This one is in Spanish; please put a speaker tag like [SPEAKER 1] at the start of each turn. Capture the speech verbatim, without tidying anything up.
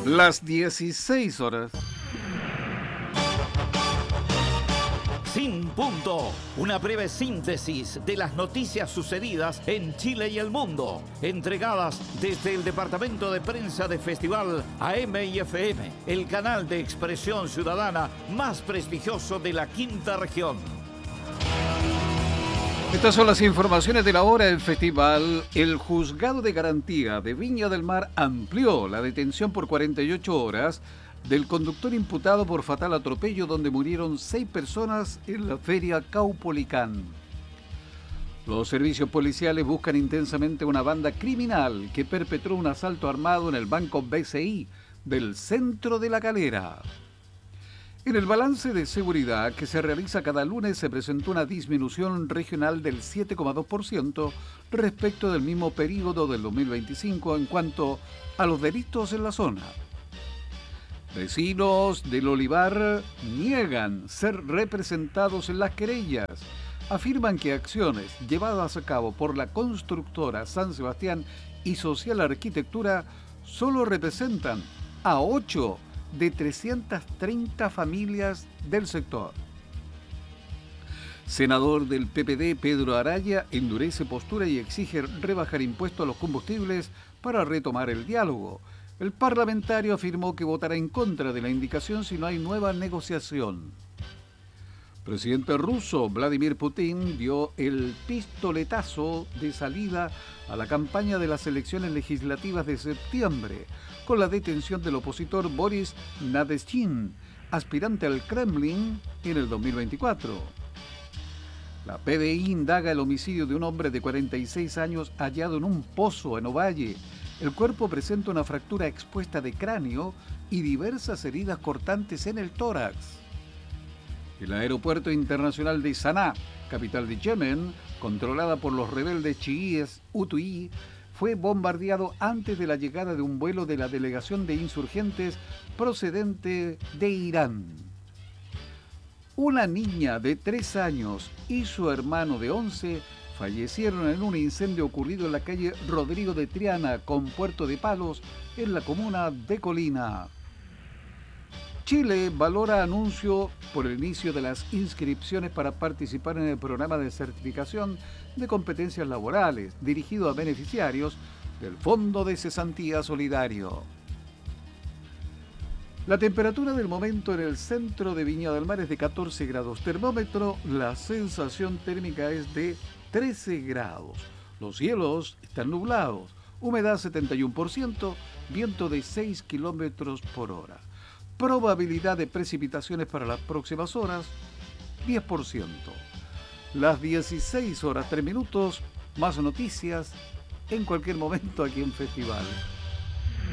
[SPEAKER 1] Las dieciséis horas.
[SPEAKER 2] Sin punto, una breve síntesis de las noticias sucedidas en Chile y el mundo, entregadas desde el Departamento de Prensa de Festival A M y F M, el canal de expresión ciudadana más prestigioso de la quinta región.
[SPEAKER 1] Estas son las informaciones de la hora del festival. El Juzgado de Garantía de Viña del Mar amplió la detención por cuarenta y ocho horas del conductor imputado por fatal atropello donde murieron seis personas en la feria Caupolicán. Los servicios policiales buscan intensamente una banda criminal que perpetró un asalto armado en el Banco B C I del centro de La Calera. En el balance de seguridad que se realiza cada lunes se presentó una disminución regional del siete coma dos por ciento respecto del mismo período del dos mil veinticinco en cuanto a los delitos en la zona. Vecinos del Olivar niegan ser representados en las querellas. Afirman que acciones llevadas a cabo por la constructora San Sebastián y Social Arquitectura solo representan a ocho de trescientas treinta familias del sector. Senador del P P D, Pedro Araya, endurece postura y exige rebajar impuestos a los combustibles para retomar el diálogo. El parlamentario afirmó que votará en contra de la indicación si no hay nueva negociación. Presidente ruso Vladimir Putin dio el pistoletazo de salida a la campaña de las elecciones legislativas de septiembre, con la detención del opositor Boris Nadezhdin, aspirante al Kremlin en el dos mil veinticuatro. La P D I indaga el homicidio de un hombre de cuarenta y seis años hallado en un pozo en Ovalle. El cuerpo presenta una fractura expuesta de cráneo y diversas heridas cortantes en el tórax. El aeropuerto internacional de Saná, capital de Yemen, controlada por los rebeldes chiíes Hutuí, fue bombardeado antes de la llegada de un vuelo de la delegación de insurgentes procedente de Irán. Una niña de tres años y su hermano de once fallecieron en un incendio ocurrido en la calle Rodrigo de Triana con Puerto de Palos, en la comuna de Colina. Chile valora anuncio por el inicio de las inscripciones para participar en el programa de certificación de competencias laborales dirigido a beneficiarios del Fondo de Cesantía Solidario. La temperatura del momento en el centro de Viña del Mar es de catorce grados. Termómetro, la sensación térmica es de trece grados. Los cielos están nublados. Humedad setenta y uno por ciento, viento de seis kilómetros por hora. Probabilidad de precipitaciones para las próximas horas, diez por ciento. Las dieciséis horas tres minutos, más noticias en cualquier momento aquí en Festival.